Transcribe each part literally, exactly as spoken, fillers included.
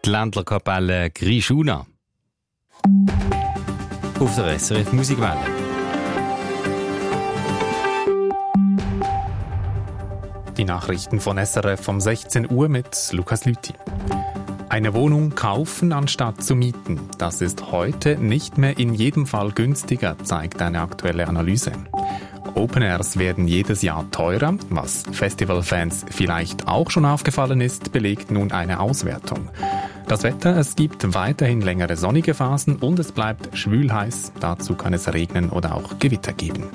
die Ländlerkapelle Grischuna. Auf der S R F Musikwelle. Die Nachrichten von S R F um sechzehn Uhr mit Lukas Lüthi. Eine Wohnung kaufen anstatt zu mieten. Das ist heute nicht mehr in jedem Fall günstiger, zeigt eine aktuelle Analyse. Open Airs werden jedes Jahr teurer. Was Festivalfans vielleicht auch schon aufgefallen ist, belegt nun eine Auswertung. Das Wetter, es gibt weiterhin längere sonnige Phasen und es bleibt schwül-heiß. Dazu kann es regnen oder auch Gewitter geben.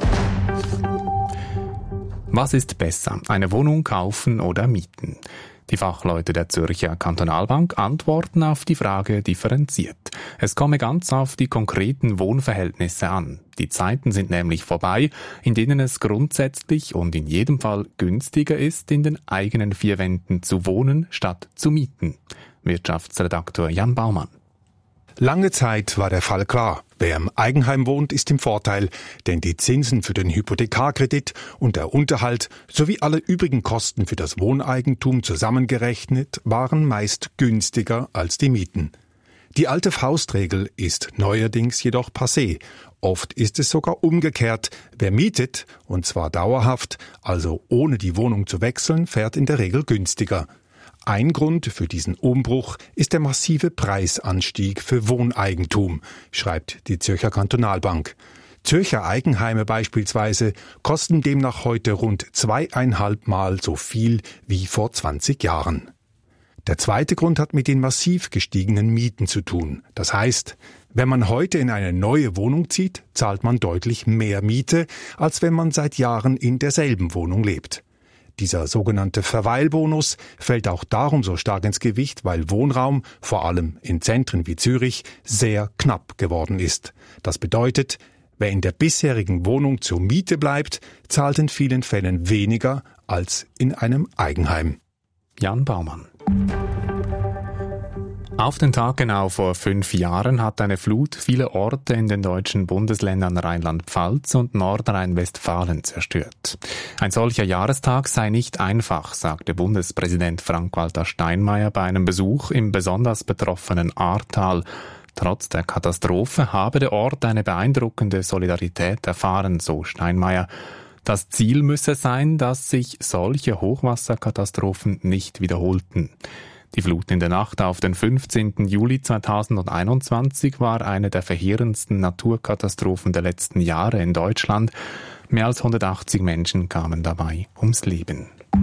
Was ist besser, eine Wohnung kaufen oder mieten? Die Fachleute der Zürcher Kantonalbank antworten auf die Frage differenziert. Es komme ganz auf die konkreten Wohnverhältnisse an. Die Zeiten sind nämlich vorbei, in denen es grundsätzlich und in jedem Fall günstiger ist, in den eigenen vier Wänden zu wohnen, statt zu mieten. Wirtschaftsredaktor Jan Baumann. Lange Zeit war der Fall klar. Wer im Eigenheim wohnt, ist im Vorteil, denn die Zinsen für den Hypothekarkredit und der Unterhalt sowie alle übrigen Kosten für das Wohneigentum zusammengerechnet waren meist günstiger als die Mieten. Die alte Faustregel ist neuerdings jedoch passé. Oft ist es sogar umgekehrt. Wer mietet, und zwar dauerhaft, also ohne die Wohnung zu wechseln, fährt in der Regel günstiger. Ein Grund für diesen Umbruch ist der massive Preisanstieg für Wohneigentum, schreibt die Zürcher Kantonalbank. Zürcher Eigenheime beispielsweise kosten demnach heute rund zweieinhalb Mal so viel wie vor zwanzig Jahren. Der zweite Grund hat mit den massiv gestiegenen Mieten zu tun. Das heißt, wenn man heute in eine neue Wohnung zieht, zahlt man deutlich mehr Miete, als wenn man seit Jahren in derselben Wohnung lebt. Dieser sogenannte Verweilbonus fällt auch darum so stark ins Gewicht, weil Wohnraum, vor allem in Zentren wie Zürich, sehr knapp geworden ist. Das bedeutet, wer in der bisherigen Wohnung zur Miete bleibt, zahlt in vielen Fällen weniger als in einem Eigenheim. Jan Baumann. Auf den Tag genau vor fünf Jahren hat eine Flut viele Orte in den deutschen Bundesländern Rheinland-Pfalz und Nordrhein-Westfalen zerstört. Ein solcher Jahrestag sei nicht einfach, sagte Bundespräsident Frank-Walter Steinmeier bei einem Besuch im besonders betroffenen Ahrtal. Trotz der Katastrophe habe der Ort eine beeindruckende Solidarität erfahren, so Steinmeier. Das Ziel müsse sein, dass sich solche Hochwasserkatastrophen nicht wiederholten. Die Flut in der Nacht auf den fünfzehnten Juli zweitausendeinundzwanzig war eine der verheerendsten Naturkatastrophen der letzten Jahre in Deutschland. Mehr als hundertachtzig Menschen kamen dabei ums Leben.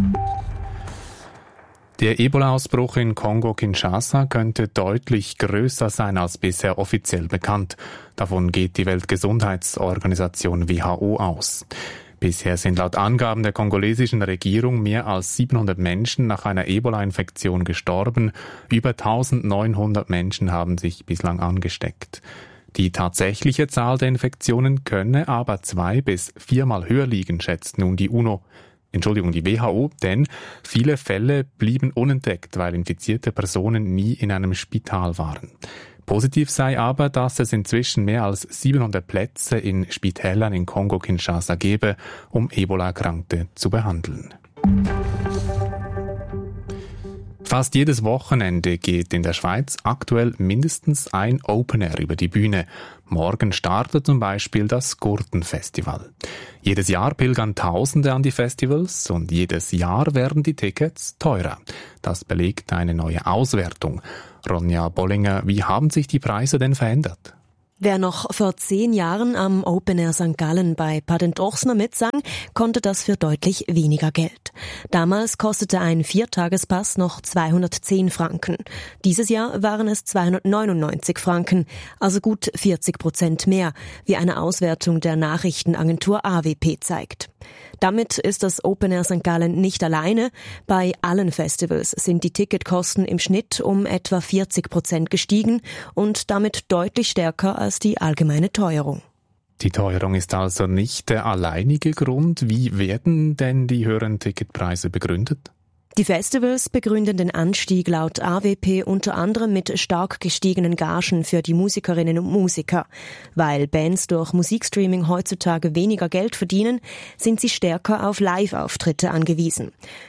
Der Ebola-Ausbruch in Kongo-Kinshasa könnte deutlich größer sein als bisher offiziell bekannt. Davon geht die Weltgesundheitsorganisation W H O aus. Bisher sind laut Angaben der kongolesischen Regierung mehr als siebenhundert Menschen nach einer Ebola-Infektion gestorben. Über eintausendneunhundert Menschen haben sich bislang angesteckt. Die tatsächliche Zahl der Infektionen könne aber zwei- bis viermal höher liegen, schätzt nun die UNO. Entschuldigung, die W H O, denn viele Fälle blieben unentdeckt, weil infizierte Personen nie in einem Spital waren. Positiv sei aber, dass es inzwischen mehr als siebenhundert Plätze in Spitälern in Kongo-Kinshasa gebe, um Ebola-Erkrankte zu behandeln. Fast jedes Wochenende geht in der Schweiz aktuell mindestens ein Open Air über die Bühne. Morgen startet zum Beispiel das Gurtenfestival. Jedes Jahr pilgern Tausende an die Festivals und jedes Jahr werden die Tickets teurer. Das belegt eine neue Auswertung. Ronja Bollinger, wie haben sich die Preise denn verändert? Wer noch vor zehn Jahren am Open Air Sankt Gallen bei Patent-Ochsner mitsang, konnte das für deutlich weniger Geld. Damals kostete ein Viertagespass noch zweihundertzehn Franken. Dieses Jahr waren es zweihundertneunundneunzig Franken, also gut vierzig Prozent mehr, wie eine Auswertung der Nachrichtenagentur A W P zeigt. Damit ist das Open Air Sankt Gallen nicht alleine. Bei allen Festivals sind die Ticketkosten im Schnitt um etwa vierzig Prozent gestiegen und damit deutlich stärker als die allgemeine Teuerung. Die Teuerung ist also nicht der alleinige Grund. Wie werden denn die höheren Ticketpreise begründet? Die Festivals begründen den Anstieg laut A W P unter anderem mit stark gestiegenen Gagen für die Musikerinnen und Musiker. Weil Bands durch Musikstreaming heutzutage weniger Geld verdienen, sind sie stärker auf Live-Auftritte angewiesen.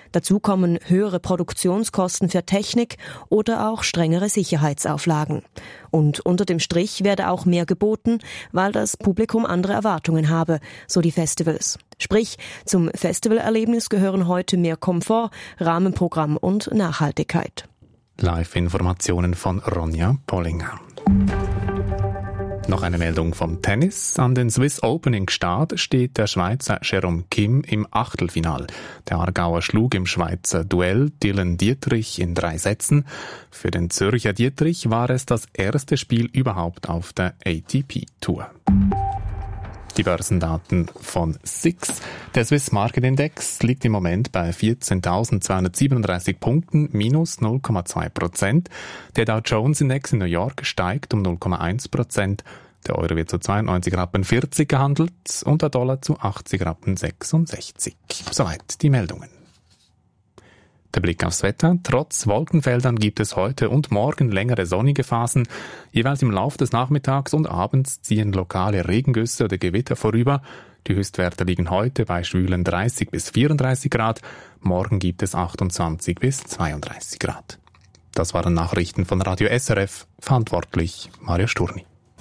Dazu kommen höhere Produktionskosten für Technik oder auch strengere Sicherheitsauflagen. Und unter dem Strich werde auch mehr geboten, weil das Publikum andere Erwartungen habe, so die Festivals. Sprich, zum Festivalerlebnis gehören heute mehr Komfort, Rahmenprogramm und Nachhaltigkeit. Live-Informationen von Ronja Pollinger. Noch eine Meldung vom Tennis. An den Swiss Open in Gstaad steht der Schweizer Jerome Kim im Achtelfinal. Der Aargauer schlug im Schweizer Duell Dylan Dietrich in drei Sätzen. Für den Zürcher Dietrich war es das erste Spiel überhaupt auf der A T P-Tour. Die Börsendaten von S I X. Der Swiss Market Index liegt im Moment bei vierzehntausendzweihundertsiebenunddreißig Punkten, minus null Komma zwei Prozent. Der Dow Jones Index in New York steigt um null Komma eins Prozent. Der Euro wird zu zweiundneunzig Rappen vierzig gehandelt und der Dollar zu achtzig Rappen sechsundsechzig. Soweit die Meldungen. Der Blick aufs Wetter. Trotz Wolkenfeldern gibt es heute und morgen längere sonnige Phasen. Jeweils im Laufe des Nachmittags und Abends ziehen lokale Regengüsse oder Gewitter vorüber. Die Höchstwerte liegen heute bei schwülen dreißig bis vierunddreißig Grad. Morgen gibt es achtundzwanzig bis zweiunddreißig Grad. Das waren Nachrichten von Radio S R F. Verantwortlich Mario Sturni.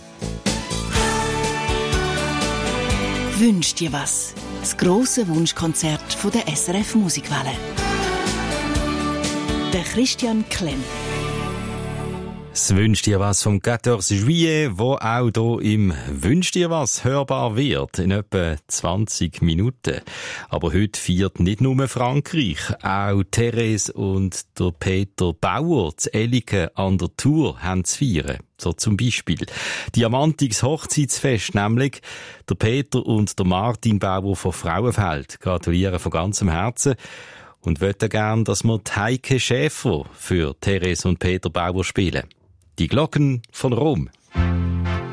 Wünsch dir was? Das grosse Wunschkonzert von der S R F Musikwelle. Der Christian Klemm. Es wünscht dir was vom quatorze Juillet, wo auch hier im Wünsch dir was hörbar wird, in etwa zwanzig Minuten. Aber heute feiert nicht nur Frankreich, auch Therese und der Peter Bauer zu Elliken an der Tour haben zu feiern. So zum Beispiel Diamantix Hochzeitsfest, nämlich der Peter und der Martin Bauer von Frauenfeld gratulieren von ganzem Herzen. Und möchten gern, dass wir die Heike Schäfer für Therese und Peter Bauer spielen. Die Glocken von Rom.